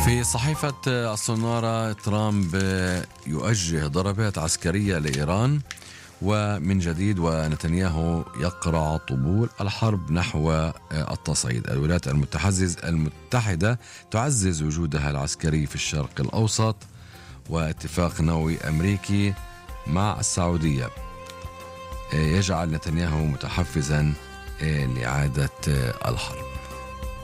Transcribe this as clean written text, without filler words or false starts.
في صحيفة الصنارة، ترامب يوجه ضربات عسكرية لإيران ومن جديد، ونتنياهو يقرع طبول الحرب نحو التصعيد. الولايات المتحدة تعزز وجودها العسكري في الشرق الأوسط، واتفاق نووي أمريكي مع السعودية يجعل نتنياهو متحفزا لإعادة الحرب.